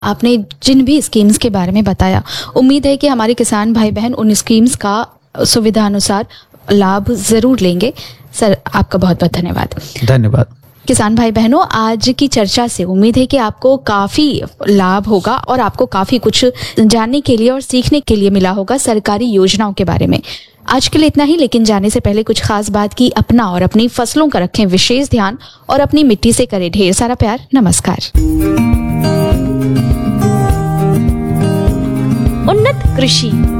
आपने जिन भी स्कीम्स के बारे में बताया, उम्मीद है कि हमारे किसान भाई बहन उन स्कीम्स का सुविधा अनुसार लाभ जरूर लेंगे। सर, आपका बहुत बहुत धन्यवाद। धन्यवाद। किसान भाई बहनों, आज की चर्चा से उम्मीद है कि आपको काफी लाभ होगा और आपको काफी कुछ जानने के लिए और सीखने के लिए मिला होगा सरकारी योजनाओं के बारे में। आज के लिए इतना ही, लेकिन जाने से पहले कुछ खास बात की अपना और अपनी फसलों का रखें विशेष ध्यान और अपनी मिट्टी से करें ढेर सारा प्यार। नमस्कार। उन्नत कृषि